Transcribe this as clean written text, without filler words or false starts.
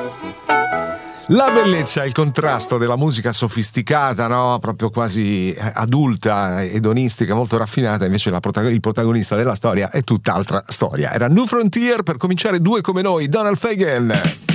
La bellezza e il contrasto della musica sofisticata, no? Proprio quasi adulta, edonistica, molto raffinata, invece il protagonista della storia è tutt'altra storia. Era New Frontier per cominciare Due come noi, Donald Fagen.